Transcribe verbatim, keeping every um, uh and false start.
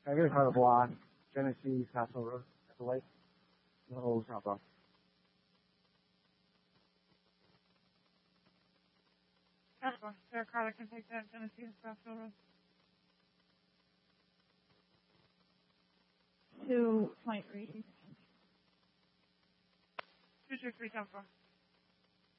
I really hard to block. Genesee, Castle Road, at the lake. The whole shop off. Castle. Is there a car that can take that Genesee to Scottsville Road? Two point three. Two two three Castle.